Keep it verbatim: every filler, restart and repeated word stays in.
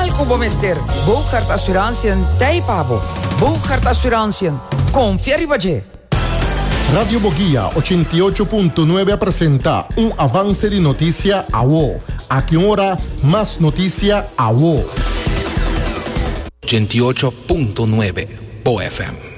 Welkom mister. Booghart Assurantie Taipabo. Booghart Assurantie. Confiar y Valle. Radio Boguía ochenta y ocho punto nueve presenta un avance de noticia a vos. A qué hora más noticia a vos. ochenta y ocho punto nueve Bo F M.